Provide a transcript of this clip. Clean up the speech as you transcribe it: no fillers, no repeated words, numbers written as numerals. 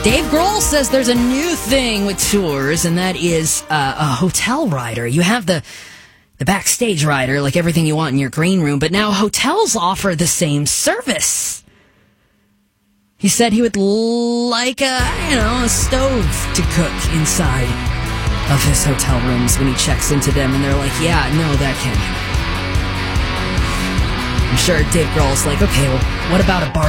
Dave Grohl says there's a new thing with tours, and that is a hotel rider. You have the backstage rider, like everything you want in your green room, but now hotels offer the same service. He said he would like a stove to cook inside of his hotel rooms when he checks into them, and they're like, yeah, no, that can't happen. I'm sure Dave Grohl's like, okay, well, what about a bar?